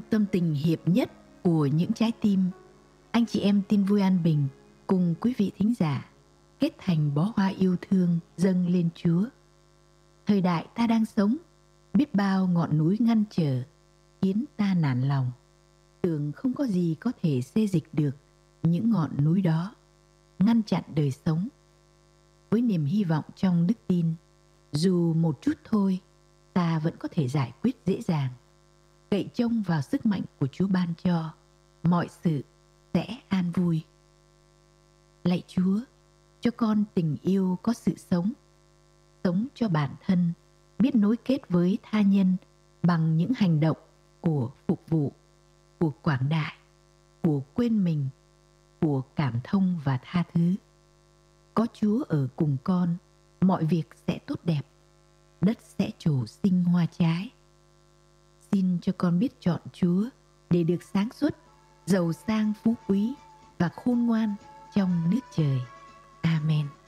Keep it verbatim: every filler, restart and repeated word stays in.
tâm tình hiệp nhất của những trái tim, anh chị em tin vui an bình cùng quý vị thính giả kết thành bó hoa yêu thương dâng lên Chúa. Thời đại ta đang sống, biết bao ngọn núi ngăn trở, khiến ta nản lòng. Tưởng không có gì có thể xê dịch được những ngọn núi đó, ngăn chặn đời sống. Với niềm hy vọng trong đức tin, dù một chút thôi, ta vẫn có thể giải quyết dễ dàng. Cậy trông vào sức mạnh của Chúa ban cho, mọi sự sẽ an vui. Lạy Chúa, cho con tình yêu có sự sống, sống cho bản thân, biết nối kết với tha nhân bằng những hành động của phục vụ, của quảng đại, của quên mình, của cảm thông và tha thứ. Có Chúa ở cùng con, mọi việc sẽ tốt đẹp, đất sẽ trổ sinh hoa trái. Xin cho con biết chọn Chúa để được sáng suốt, giàu sang phú quý và khôn ngoan trong nước trời. Amen.